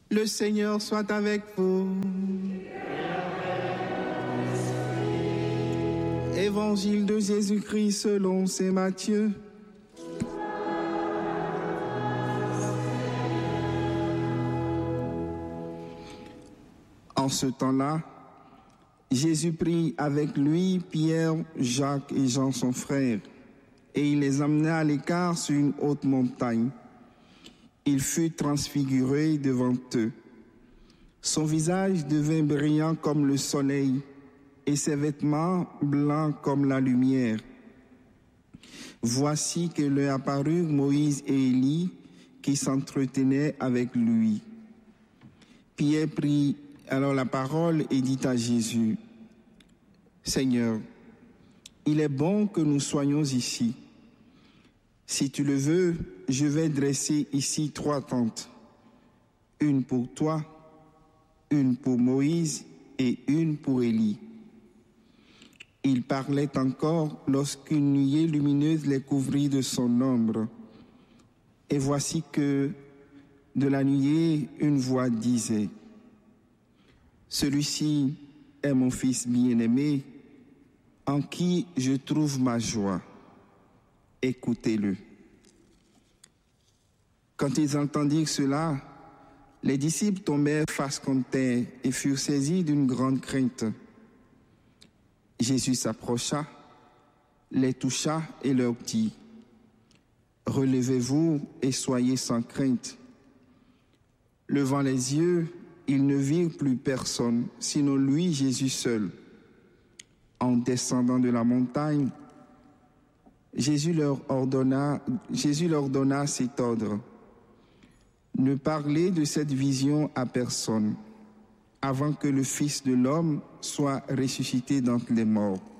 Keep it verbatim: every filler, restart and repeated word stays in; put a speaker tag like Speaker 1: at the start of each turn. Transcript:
Speaker 1: Le Seigneur soit avec vous. Évangile de Jésus-Christ selon saint Matthieu. En ce temps-là, Jésus prit avec lui Pierre, Jacques et Jean son frère, et il les amena à l'écart sur une haute montagne. Il fut transfiguré devant eux. Son visage devint brillant comme le soleil, et ses vêtements blancs comme la lumière. Voici que leur apparurent Moïse et Élie qui s'entretenaient avec lui. Pierre prit alors la parole et dit à Jésus: Seigneur, il est bon que nous soyons ici. Si tu le veux, je vais dresser ici trois tentes, une pour toi, une pour Moïse et une pour Élie. Il parlait encore lorsqu'une nuée lumineuse les couvrit de son ombre. Et voici que, de la nuée, une voix disait: Celui-ci est mon fils bien-aimé, en qui je trouve ma joie. Écoutez-le. Quand ils entendirent cela, les disciples tombèrent face contre terre et furent saisis d'une grande crainte. Jésus s'approcha, les toucha et leur dit: Relevez-vous et soyez sans crainte. Levant les yeux, ils ne virent plus personne, sinon lui, Jésus seul. En descendant de la montagne, Jésus leur ordonna, Jésus leur donna cet ordre: Ne parlez de cette vision à personne, avant que le Fils de l'homme soit ressuscité d'entre les morts.